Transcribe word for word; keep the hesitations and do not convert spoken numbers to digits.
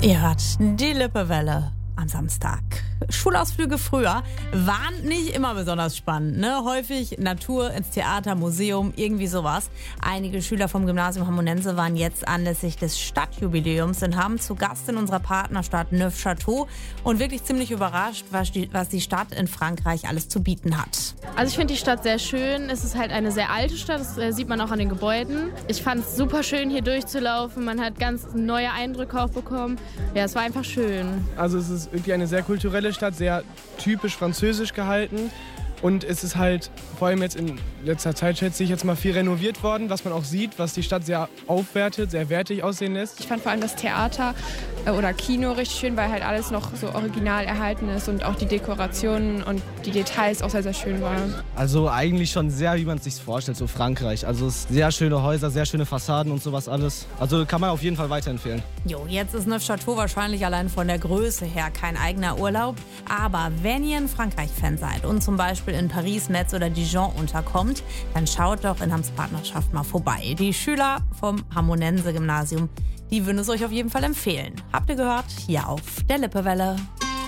Ihr hört die Lippewelle am Samstag. Schulausflüge früher waren nicht immer besonders spannend, ne? Häufig Natur, ins Theater, Museum, irgendwie sowas. Einige Schüler vom Gymnasium Hamonense waren jetzt anlässlich des Stadtjubiläums in Hamm zu Gast in unserer Partnerstadt Neufchâteau und wirklich ziemlich überrascht, was die, was die Stadt in Frankreich alles zu bieten hat. Also ich finde die Stadt sehr schön. Es ist halt eine sehr alte Stadt, das äh, sieht man auch an den Gebäuden. Ich fand es super schön, hier durchzulaufen. Man hat ganz neue Eindrücke auch bekommen. Ja, es war einfach schön. Also es ist irgendwie eine sehr kulturelle Stadt, sehr typisch französisch gehalten. Und es ist halt vor allem jetzt in letzter Zeit, schätze ich, jetzt mal viel renoviert worden, was man auch sieht, was die Stadt sehr aufwertet, sehr wertig aussehen lässt. Ich fand vor allem das Theater oder Kino richtig schön, weil halt alles noch so original erhalten ist und auch die Dekorationen und die Details auch sehr, sehr schön waren. Also eigentlich schon sehr, wie man es sich vorstellt, so Frankreich. Also es sehr schöne Häuser, sehr schöne Fassaden und sowas alles. Also kann man auf jeden Fall weiterempfehlen. Jo, jetzt ist Neufchâteau wahrscheinlich allein von der Größe her kein eigener Urlaub. Aber wenn ihr ein Frankreich-Fan seid und zum Beispiel in Paris, Metz oder Dijon unterkommt, dann schaut doch in Hamms Partnerschaft mal vorbei. Die Schüler vom Hamonense Gymnasium, die würden es euch auf jeden Fall empfehlen. Habt ihr gehört? Hier auf der Lippewelle.